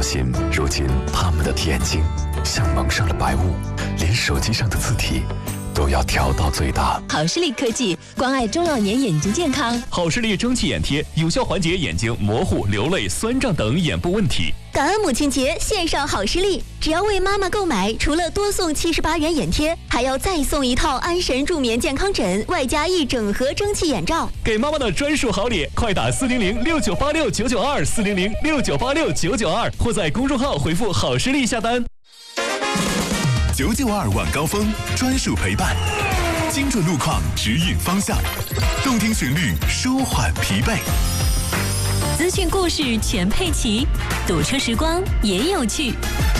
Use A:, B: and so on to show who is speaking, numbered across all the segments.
A: 信，如今他们的眼睛像蒙上了白雾，连手机上的字体都要调到最大。
B: 好视力科技关爱中老年眼睛健康。
C: 好视力蒸汽眼贴有效缓解眼睛模糊、流泪、酸胀等眼部问题。
B: 感恩母亲节，献上好视力，只要为妈妈购买，除了多送78元眼贴，还要再送一套安神助眠健康枕，外加一整盒蒸汽眼罩。
C: 给妈妈的专属好礼，快打40069869929240069869992，或在公众号回复好视力下单。
D: 992晚高峰专属陪伴，精准路况指引方向，动听旋律舒缓疲惫，
E: 资讯故事全配齐，堵车时光也有趣。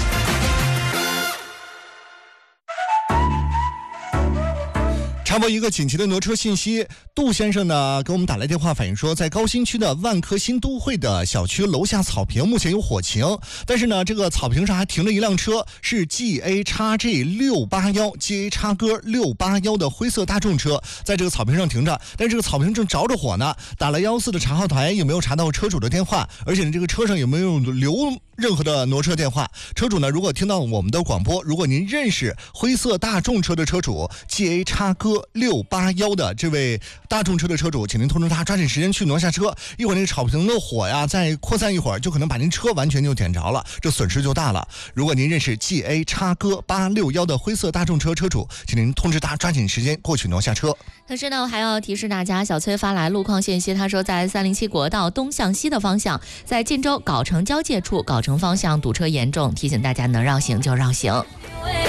F: 插播一个紧急的挪车信息，杜先生呢给我们打来电话反映说，在高新区的万科新都会的小区楼下草坪目前有火情，但是呢这个草坪上还停着一辆车，是 GA-G681 哥681的灰色大众车，在这个草坪上停着，但是这个草坪正着着火呢，打了114的查号台，有没有查到车主的电话，而且呢这个车上有没有留任何的挪车电话。车主呢如果听到我们的广播，如果您认识灰色大众车的车主 GA 哥681的这位大众车的车主，请您通知他抓紧时间去挪下车，一会儿那个草坪的火呀再扩散一会儿，就可能把您车完全就点着了，这损失就大了。如果您认识 GA 哥861的灰色大众车车主，请您通知他抓紧时间过去挪下车。
G: 同时呢，还要提示大家，小崔发来路况信息，他说在307国道东向西的方向，在晋州藁城交界处，藁城方向堵车严重，提醒大家能绕行就绕行。